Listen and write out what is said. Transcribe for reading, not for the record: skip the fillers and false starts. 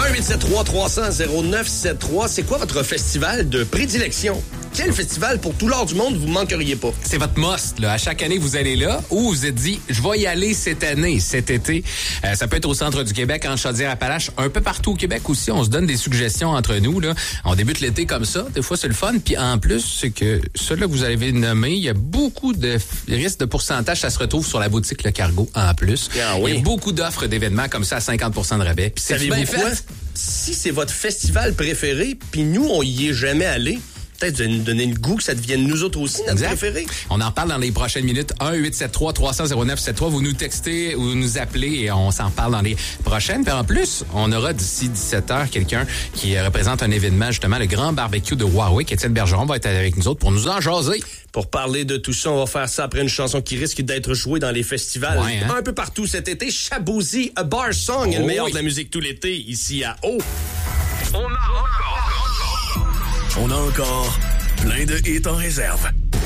1-873-300-0973. C'est quoi votre festival de prédilection? Quel festival pour tout l'art du monde vous manqueriez pas? C'est votre must, là. À chaque année, vous allez là ou vous êtes dit, je vais y aller cette année, cet été. Ça peut être au centre du Québec, en Chaudière-Appalaches, un peu partout au Québec aussi. On se donne des suggestions entre nous, là. On débute l'été comme ça. Des fois, c'est le fun. Puis en plus, c'est que ceux-là que vous avez nommés, il y a beaucoup de risques de pourcentage. Ça se retrouve sur la boutique Le Cargo en plus. Ah oui. Il y a beaucoup d'offres d'événements comme ça à 50% de rabais. Puis c'est Savez-vous bien quoi? fait. Si c'est votre festival préféré, puis nous, on y est jamais allé, peut-être vous allez nous donner le goût que ça devienne nous autres aussi, notre préféré. On en parle dans les prochaines minutes. 1-873-300-0973. Vous nous textez ou nous appelez et on s'en parle dans les prochaines. Puis en plus, on aura d'ici 17h quelqu'un qui représente un événement, justement, le grand barbecue de Warwick. Étienne Bergeron va être avec nous autres pour nous en jaser. Pour parler de tout ça, on va faire ça après une chanson qui risque d'être jouée dans les festivals un peu partout cet été. Shaboozey, A Bar Song, le meilleur de la musique tout l'été, ici à O. On a encore plein de hits en réserve.